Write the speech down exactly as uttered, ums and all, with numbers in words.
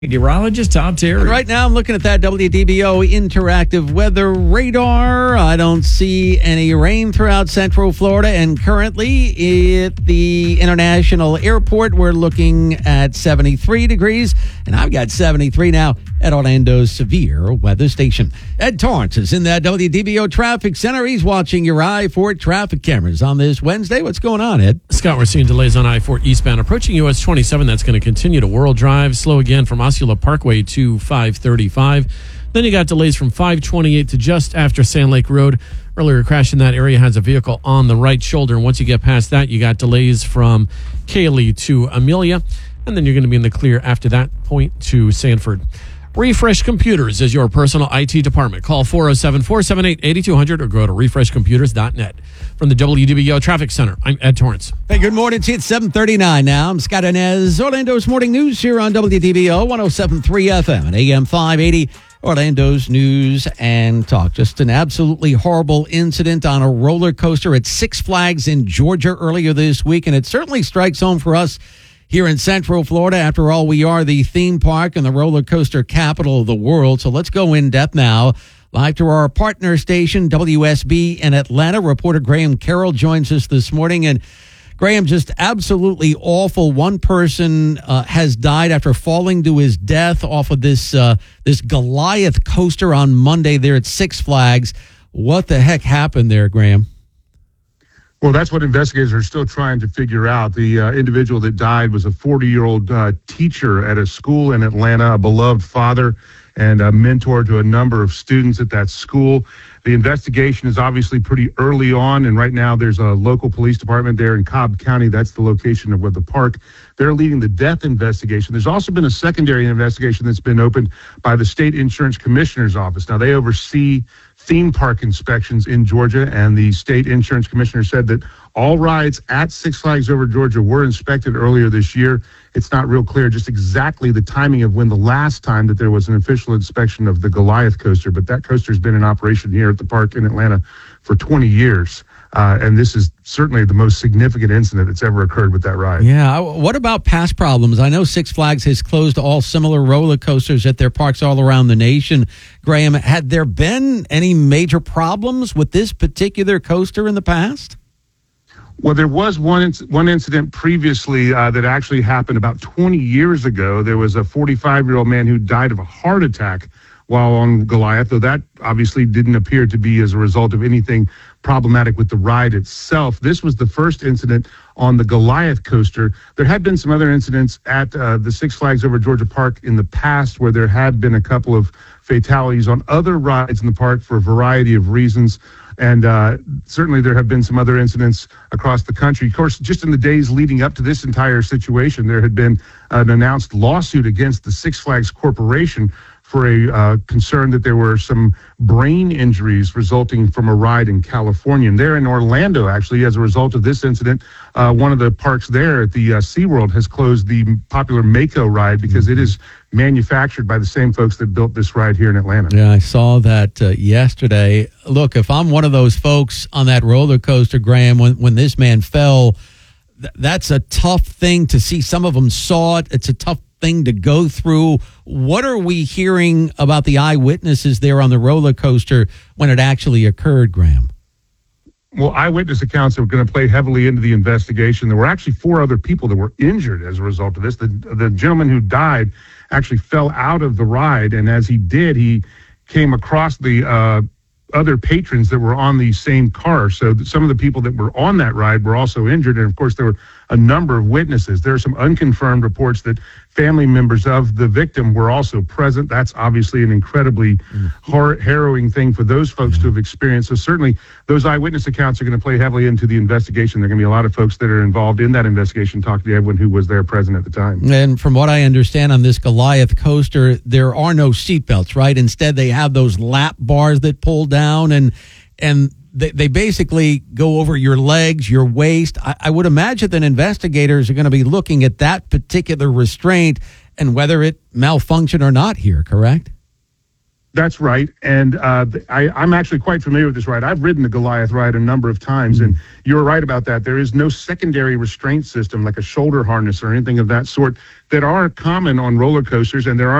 Meteorologist Tom Terry. Right now, I'm looking at that W D B O interactive weather radar. I don't see any rain throughout Central Florida. And currently at the International Airport, we're looking at seventy-three degrees. And I've got seventy-three now at Orlando's Severe Weather Station. Ed Torrance is in that W D B O Traffic Center. He's watching your I four traffic cameras on this Wednesday. What's going on, Ed? Scott, we're seeing delays on I four eastbound approaching U S twenty-seven. That's going to continue to World Drive. Slow again from Osceola Parkway to five thirty-five. Then you got delays from five twenty-eight to just after Sand Lake Road. Earlier crash in that area has a vehicle on the right shoulder. And once you get past that, you got delays from Cayley to Amelia. And then you're going to be in the clear after that point to Sanford. Refresh Computers is your personal I T department. Call four oh seven, four seven eight, eight two hundred or go to refresh computers dot net. From the W D B O Traffic Center, I'm Ed Torrance. Hey, good morning to you. It's seven thirty-nine now. I'm Scott Inez. Orlando's Morning News here on W D B O one oh seven point three F M and A M five eighty. Orlando's News and Talk. Just an absolutely horrible incident on a roller coaster at Six Flags in Georgia earlier this week, and it certainly strikes home for us here in Central Florida. After all, we are the theme park and the roller coaster capital of the world. So let's go in depth now. Live to our partner station, W S B in Atlanta. Reporter Graham Carroll joins us this morning. And Graham, just absolutely awful. One person uh, has died after falling to his death off of this uh, this Goliath coaster on Monday there at Six Flags. What the heck happened there, Graham? Well, that's what investigators are still trying to figure out. The uh, individual that died was a forty-year-old uh, teacher at a school in Atlanta, a beloved father and a mentor to a number of students at that school. The investigation is obviously pretty early on, and right now there's a local police department there in Cobb County. That's the location of where the park. They're leading the death investigation. There's also been a secondary investigation that's been opened by the State Insurance Commissioner's Office. Now, they oversee theme park inspections in Georgia, and the State Insurance Commissioner said that all rides at Six Flags Over Georgia were inspected earlier this year. It's not real clear just exactly the timing of when the last time that there was an official inspection of the Goliath coaster, but that coaster's been in operation here at the park in Atlanta for twenty years. Uh, and this is certainly the most significant incident that's ever occurred with that ride. Yeah. What about past problems? I know Six Flags has closed all similar roller coasters at their parks all around the nation. Graham, had there been any major problems with this particular coaster in the past? Well, there was one inc- one incident previously uh, that actually happened about twenty years ago. There was a forty-five-year-old man who died of a heart attack while on Goliath, though that obviously didn't appear to be as a result of anything problematic with the ride itself. This was the first incident on the Goliath coaster. There had been some other incidents at uh, the Six Flags Over Georgia Park in the past where there had been a couple of fatalities on other rides in the park for a variety of reasons. And uh, certainly there have been some other incidents across the country. Of course, just in the days leading up to this entire situation, there had been an announced lawsuit against the Six Flags Corporation for a uh, concern that there were some brain injuries resulting from a ride in California. And there in Orlando, actually, as a result of this incident, uh, one of the parks there at the uh, SeaWorld has closed the popular Mako ride because it is manufactured by the same folks that built this ride here in Atlanta. Yeah, I saw that uh, yesterday. Look, if I'm one of those folks on that roller coaster, Graham, when, when this man fell, th- that's a tough thing to see. Some of them saw it. It's a tough thing to go through. What are we hearing about the eyewitnesses there on the roller coaster when it actually occurred, Graham? Well, eyewitness accounts are going to play heavily into the investigation. There were actually four other people that were injured as a result of this. The, the gentleman who died actually fell out of the ride, and as he did, he came across the uh, other patrons that were on the same car. So some of the people that were on that ride were also injured, and of course, there were a number of witnesses. There are some unconfirmed reports that family members of the victim were also present. That's obviously an incredibly mm. har- harrowing thing for those folks yeah. to have experienced. So certainly those eyewitness accounts are going to play heavily into the investigation. There are going to be a lot of folks that are involved in that investigation, talking to everyone who was there present at the time. And from what I understand on this Goliath coaster, there are no seatbelts, right? Instead, they have those lap bars that pull down, and and They, they basically go over your legs, your waist. I, I would imagine that investigators are going to be looking at that particular restraint and whether it malfunctioned or not here, correct? That's right. And uh, I, I'm actually quite familiar with this ride. I've ridden the Goliath ride a number of times, mm-hmm. and you're right about that. There is no secondary restraint system like a shoulder harness or anything of that sort that are common on roller coasters, and there are